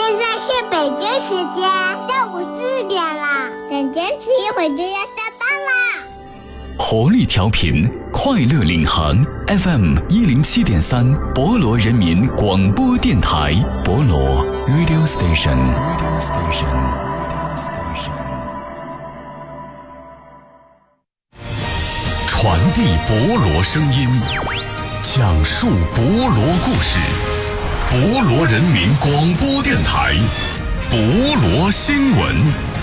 现在是北京时间下午4点了，再坚持一会儿就要下班啦。 活力调频，快乐领航 FM 107.3，博罗人民广播电台，博罗 Radio Station。传递博罗声音，讲述博罗故事，博罗人民广播电台，博罗新闻。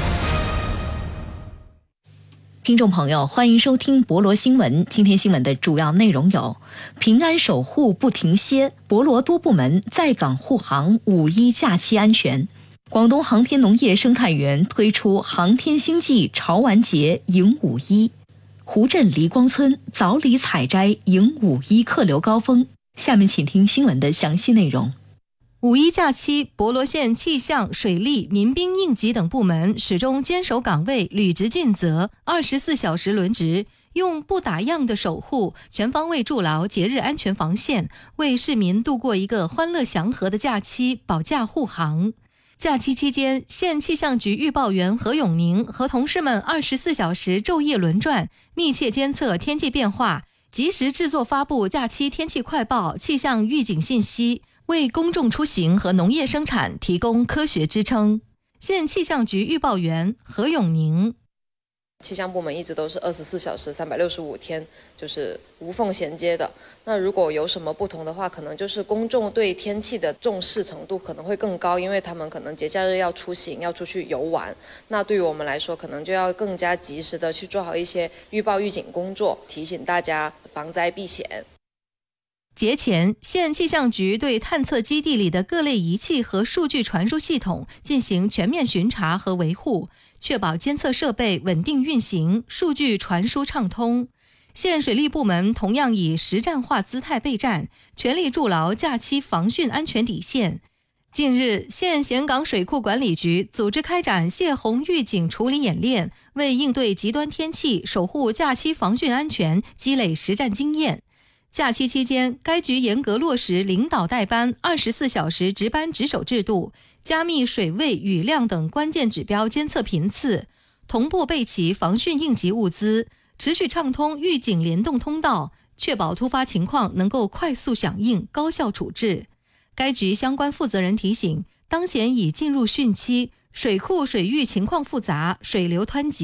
听众朋友，欢迎收听博罗新闻。今天新闻的主要内容有：平安守护不停歇，博罗多部门在港护航5·1假期安全。广东航天农业生态园推出航天星际潮玩节迎5·1。湖镇黎光村早礼采摘迎5·1客流高峰。下面请听新闻的详细内容。 5·1假期，博罗县气象、水利、民兵应急等部门始终坚守岗位，履职尽责，24小时轮值，用不打烊的守护，全方位筑牢节日安全防线，为市民度过一个欢乐祥和的假期保驾护航。假期期间，县气象局预报员何永宁和同事们24小时昼夜轮转，密切监测天气变化，及时制作发布假期天气快报、气象预警信息，为公众出行和农业生产提供科学支撑。县气象局预报员何永宁： 气象部门一直都是24小时365天，就是无缝衔接的。那如果有什么不同的话，可能就是公众对天气的重视程度可能会更高，因为他们可能节假日要出行，要出去游玩。那对于我们来说，可能就要更加及时的去做好一些预报预警工作，提醒大家防灾避险。 节前，县气象局对探测基地里的各类仪器和数据传输系统进行全面巡查和维护，确保监测设备稳定运行，数据传输畅通。县水利部门同样以实战化姿态备战，全力筑牢假期防汛安全底线。近日，县咸港水库管理局组织开展泄洪预警处理演练，为应对极端天气、守护假期防汛安全积累实战经验。假期期间，该局严格落实领导带班24小时值班值守制度，加密水位、雨量等关键指标监测频次，同步备齐防汛应急物资，持续畅通预警联动通道，确保突发情况能够快速响应、高效处置。该局相关负责人提醒，当前已进入汛期，水库水域情况复杂，水流湍急。